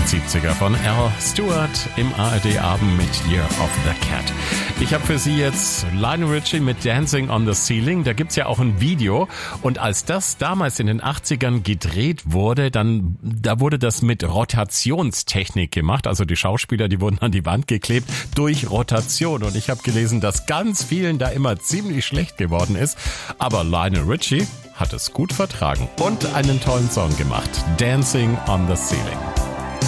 70er von Al Stewart im ARD-Abend mit Year of the Cat. Ich habe für Sie jetzt Lionel Richie mit Dancing on the Ceiling. Da gibt's ja auch ein Video. Und als das damals in den 80ern gedreht wurde, da wurde das mit Rotationstechnik gemacht. Also die Schauspieler, die wurden an die Wand geklebt durch Rotation. Und ich habe gelesen, dass ganz vielen da immer ziemlich schlecht geworden ist. Aber Lionel Richie hat es gut vertragen und einen tollen Song gemacht. Dancing on the Ceiling.